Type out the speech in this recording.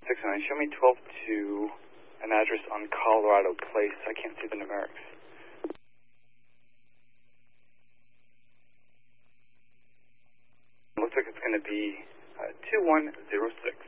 69. Show me 12-2, an address on Colorado Place. I can't see the numerics. Looks like it's going to be 2106.